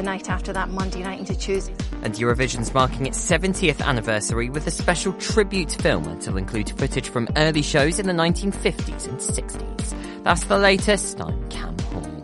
the night after that Monday night into Tuesday. And Eurovision's marking its 70th anniversary with a special tribute film that will include footage from early shows in the 1950s and 60s. That's the latest. I'm Cam Hall.